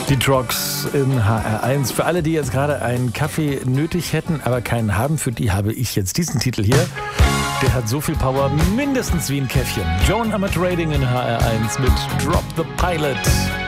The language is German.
Die Trogs in HR1. Für alle, die jetzt gerade einen Kaffee nötig hätten, aber keinen haben, für die habe ich jetzt diesen Titel hier. Der hat so viel Power, mindestens wie ein Käffchen. Joan Armatrading in HR1 mit Drop the Pilot.